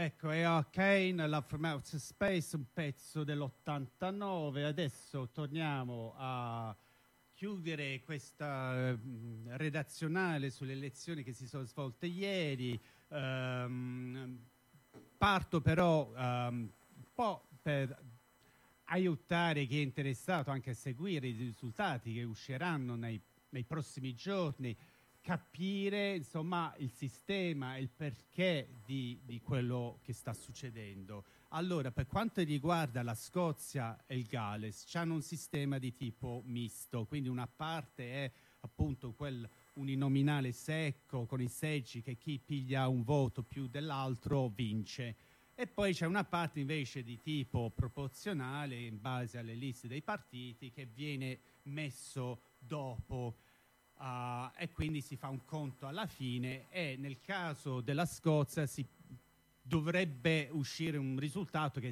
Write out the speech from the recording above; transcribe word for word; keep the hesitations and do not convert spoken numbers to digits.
ecco, E A Kane, l'Aftermath Space, un pezzo dell'ottantanove. Adesso torniamo a chiudere questa eh, redazionale sulle elezioni che si sono svolte ieri. Um, parto però um, un po' per aiutare chi è interessato anche a seguire i risultati che usciranno nei, nei prossimi giorni, capire insomma il sistema e il perché di, di quello che sta succedendo. Allora, per quanto riguarda la Scozia e il Galles, hanno un sistema di tipo misto, quindi una parte è appunto quel uninominale secco con i seggi che chi piglia un voto più dell'altro vince, e poi c'è una parte invece di tipo proporzionale in base alle liste dei partiti che viene messo dopo. Uh, e quindi si fa un conto alla fine, e nel caso della Scozia si dovrebbe uscire un risultato che